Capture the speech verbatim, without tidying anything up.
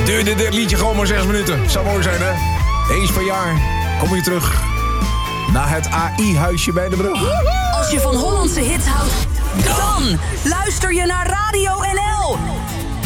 Duurde dit liedje gewoon maar zes minuten. Zou mooi zijn, hè? Eens per jaar kom je terug naar het A I-huisje bij de brug. Als je van Hollandse hits houdt, dan luister je naar Radio N L.